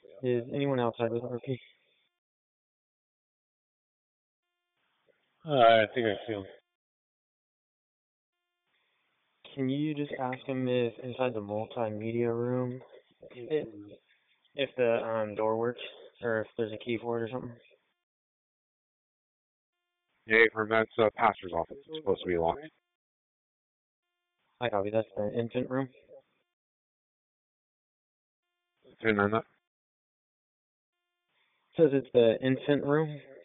Is anyone outside with RP? I think I see him. Can you just ask him if inside the multimedia room, if the door works, or if there's a key for it or something? Yeah, from that's pastor's office. It's supposed to be locked. I copy. That's the infant room. And then that. Says it's the infant room.